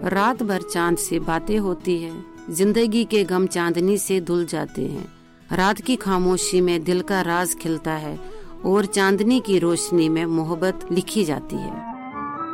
रात भर चांद से बातें होती है, जिंदगी के गम चांदनी से धुल जाते हैं। रात की खामोशी में दिल का राज खिलता है और चांदनी की रोशनी में मोहब्बत लिखी जाती है।